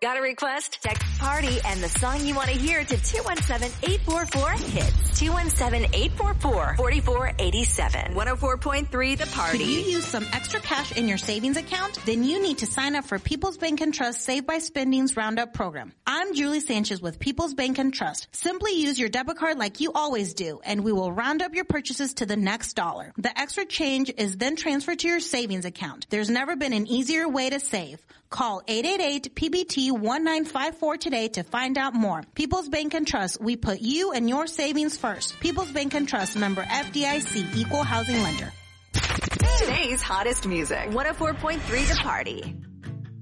Got a request? Text party and the song you want to hear to 217-844-HITS. 217-844-4487. 104.3 The Party. Could you use some extra cash in your savings account? Then you need to sign up for People's Bank and Trust Save by Spending's Roundup program. I'm Julie Sanchez with People's Bank and Trust. Simply use your debit card like you always do, and we will round up your purchases to the next dollar. The extra change is then transferred to your savings account. There's never been an easier way to save. Call 888-PBT-1954 today to find out more. People's Bank and Trust, we put you and your savings first. People's Bank and Trust, member FDIC, equal housing lender. Today's hottest music. 104.3 The Party.